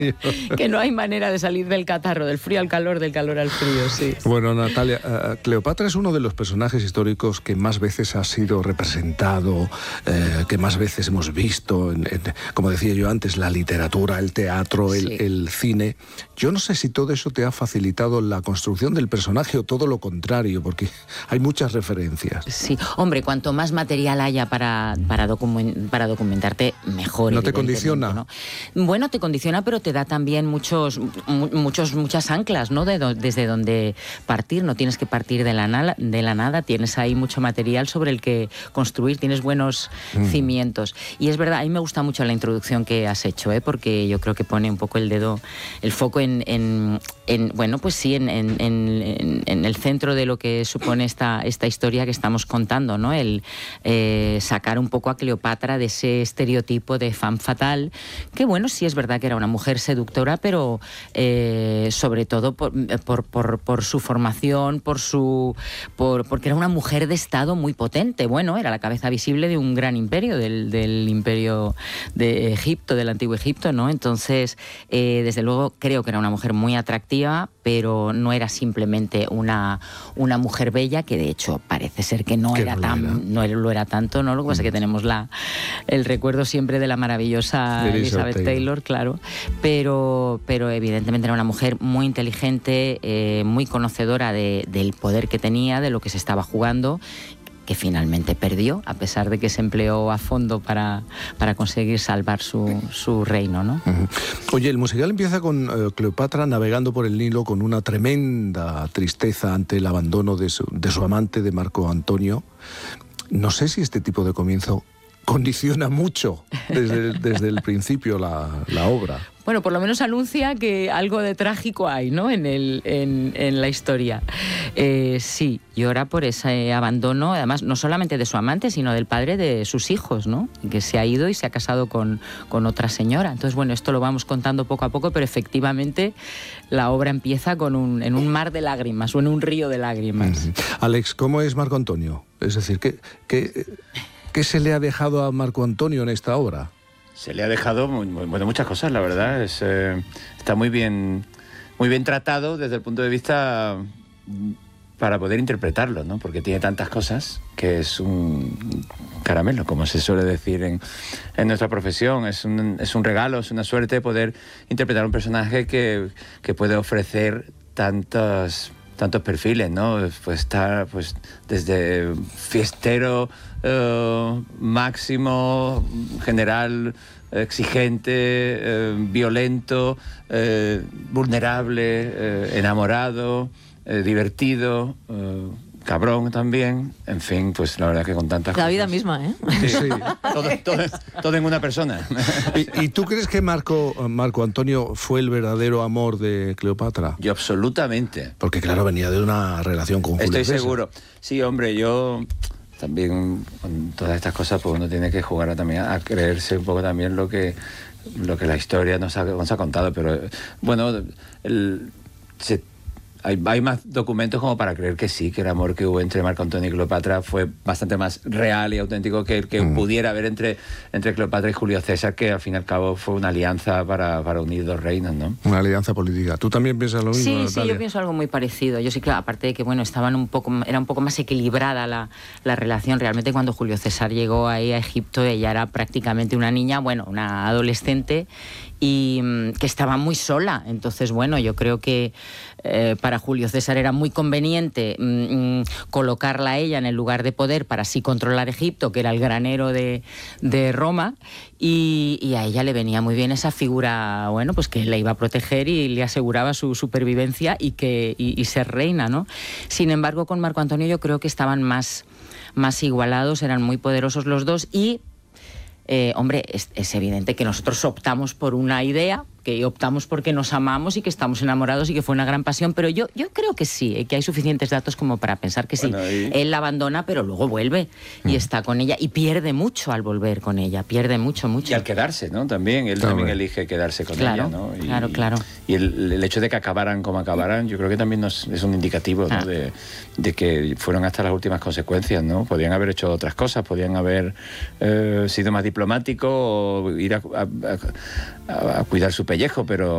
Que no hay manera de salir del catarro, del frío al calor, del calor al frío, sí. Bueno, Natalia, Cleopatra es uno de los personajes históricos que más veces ha sido representado, que más veces hemos visto, como decía yo antes, la literatura, el teatro, el cine. Yo no sé si todo eso te ha facilitado la construcción del personaje o todo lo contrario, porque hay muchas referencias. Sí, hombre, cuanto más material haya para documentarte, mejor. ¿No te condiciona? ¿No? Bueno, te condiciona, pero te da también muchas anclas, ¿no? Desde donde partir. No tienes que partir de la nada. Tienes ahí mucho material sobre el que construir. Tienes buenos cimientos. Y es verdad, a mí me gusta mucho la introducción que has hecho, porque yo creo que pone un poco el foco en el centro de lo que supone esta historia que estamos contando, ¿no? El sacar un poco a Cleopatra de ese estereotipo de femme fatale, que bueno, sí es verdad que era una mujer seductora, pero sobre todo por su formación, porque era una mujer de Estado muy potente. Bueno, era la cabeza visible de un gran imperio, del imperio de Egipto, del antiguo Egipto, ¿no? Entonces, desde luego, creo que era una mujer muy atractiva, pero no era simplemente una mujer bella, que de hecho parece ser que no lo era tanto, ¿no? Lo que pasa es que tenemos el recuerdo siempre de la maravillosa Elizabeth Taylor, claro, pero evidentemente era una mujer muy inteligente, muy conocedora del poder que tenía, de lo que se estaba jugando, que finalmente perdió, a pesar de que se empleó a fondo para conseguir salvar su reino, ¿no? Oye, el musical empieza con Cleopatra navegando por el Nilo con una tremenda tristeza ante el abandono de su amante, de Marco Antonio. No sé si este tipo de comienzo condiciona mucho desde el principio la obra. Bueno, por lo menos anuncia que algo de trágico hay, ¿no? en la historia. Sí, llora por ese abandono, además, no solamente de su amante, sino del padre de sus hijos, ¿no? Que se ha ido y se ha casado con otra señora. Entonces, bueno, esto lo vamos contando poco a poco, pero efectivamente la obra empieza en un mar de lágrimas, o en un río de lágrimas. Alex, ¿cómo es Marco Antonio? Es decir, ¿qué se le ha dejado a Marco Antonio en esta obra? Se le ha dejado muchas cosas, la verdad. Está muy bien tratado desde el punto de vista para poder interpretarlo, ¿no? Porque tiene tantas cosas que es un caramelo, como se suele decir en nuestra profesión. Es un regalo, es una suerte poder interpretar un personaje que puede ofrecer tantos perfiles, ¿no? Pues estar desde fiestero, máximo, general, exigente, violento, vulnerable, enamorado, divertido, cabrón también, en fin, pues la verdad que con tantas cosas. La vida misma, ¿eh? Sí. Todo en una persona. ¿Y tú crees que Marco Antonio fue el verdadero amor de Cleopatra? Yo absolutamente. Porque claro, venía de una relación con Julio César. Estoy seguro. Sí, hombre, yo también con todas estas cosas pues uno tiene que jugar también a creerse un poco también lo que la historia nos ha contado, pero bueno, hay más documentos como para creer que sí, que el amor que hubo entre Marco Antonio y Cleopatra fue bastante más real y auténtico que el que pudiera haber entre Cleopatra y Julio César, que al fin y al cabo fue una alianza para unir dos reinos, ¿no? Una alianza política. ¿Tú también piensas lo mismo, Natalia? Sí, yo pienso algo muy parecido. Yo sí, claro, aparte de que, bueno, era un poco más equilibrada la relación. Realmente cuando Julio César llegó ahí a Egipto, ella era prácticamente una niña, bueno, una adolescente, y que estaba muy sola. Entonces, bueno, yo creo que para Julio César era muy conveniente colocarla a ella en el lugar de poder para así controlar Egipto, que era el granero de Roma, y a ella le venía muy bien esa figura, bueno, pues que le iba a proteger y le aseguraba su supervivencia y ser reina, ¿no? Sin embargo, con Marco Antonio yo creo que estaban más igualados, eran muy poderosos los dos y hombre, es evidente que nosotros optamos por una idea, que optamos porque nos amamos y que estamos enamorados y que fue una gran pasión, pero yo creo que sí, que hay suficientes datos como para pensar que sí. Él la abandona, pero luego vuelve y está con ella y pierde mucho al volver con ella, pierde mucho. Y al quedarse, ¿no? También, él también elige quedarse con ella, ¿no? Claro. Y el hecho de que acabaran como acabaran, yo creo que también es un indicativo, ¿no? de que fueron hasta las últimas consecuencias, ¿no? Podían haber hecho otras cosas, podían haber sido más diplomáticos o ir a cuidar su pellejo, pero